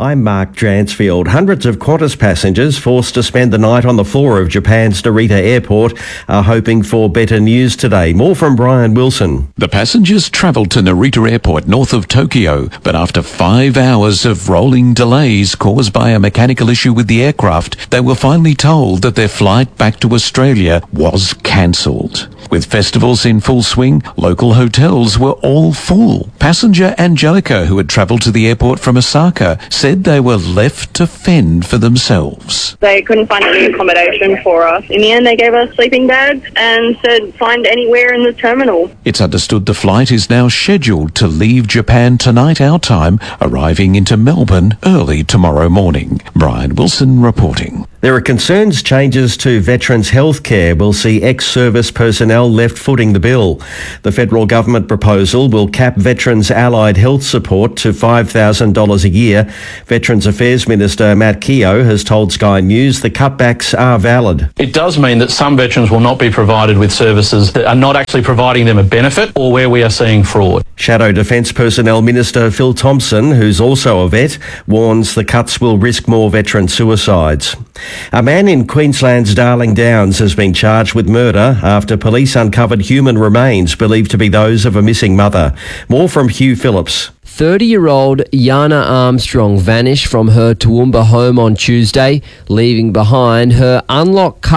I'm Mark Dransfield. Hundreds of Qantas passengers forced to spend the night on the floor of Japan's Narita Airport are hoping for better news today. More from Brian Wilson. The passengers travelled to Narita Airport north of Tokyo, but after 5 hours of rolling delays caused by a mechanical issue with the aircraft, they were finally told that their flight back to Australia was cancelled. With festivals in full swing, local hotels were all full. Passenger Angelica, who had travelled to the airport from Osaka, said they were left to fend for themselves. They couldn't find any accommodation for us. In the end, they gave us sleeping bags and said find anywhere in the terminal. It's understood the flight is now scheduled to leave Japan tonight our time, arriving into Melbourne early tomorrow morning. Brian Wilson reporting. There are concerns changes to veterans' health care will see ex-service personnel left footing the bill. The federal government proposal will cap veterans' allied health support to $5,000 a year. Veterans Affairs Minister Matt Keogh has told Sky News the cutbacks are valid. It does mean that some veterans will not be provided with services that are not actually providing them a benefit or where we are seeing fraud. Shadow Defence Personnel Minister Phil Thompson, who's also a vet, warns the cuts will risk more veteran suicides. A man in Queensland's Darling Downs has been charged with murder after police uncovered human remains believed to be those of a missing mother. More from Hugh Phillips. 30-year-old Yana Armstrong vanished from her Toowoomba home on Tuesday, leaving behind her unlocked car